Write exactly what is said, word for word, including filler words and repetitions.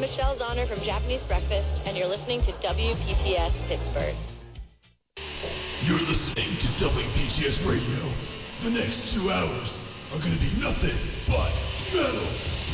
Michelle Zahner from Japanese Breakfast, and you're listening to W P T S Pittsburgh. You're listening to W P T S Radio. The next two hours are going to be nothing but metal.